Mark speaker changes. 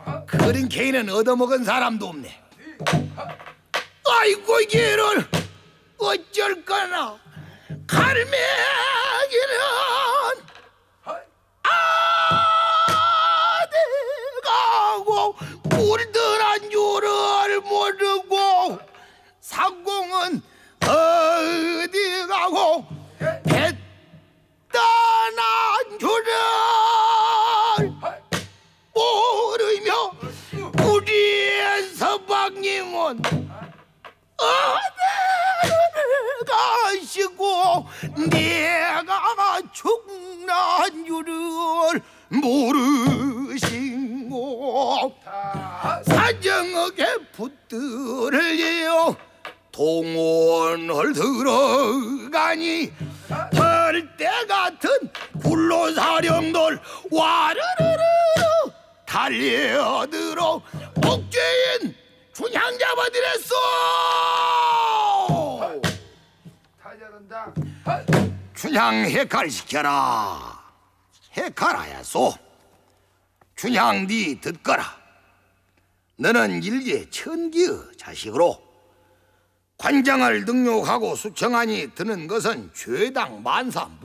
Speaker 1: 그런 개인은 얻어먹은 사람도 없네. 아이고 얘를 어쩔 거나. 갈매기는 아대가고 물들한 줄을 모르고 상공은 어디 가고 배 떠난 줄을 모르며 우리의 서방님은 어디를 가시고 내가 죽는 줄을 모르시고 사정하게 붙들려 동원을 들어가니 벌떼 같은 불로사령들 와르르르 달려들어 옥죄인 춘향 잡아들였어. 춘향 해칼시켜라. 해칼하야소. 춘향 니 듣거라. 너는 일개 천기의 자식으로 관장을 능욕하고 수청하니 드는 것은 죄당 만사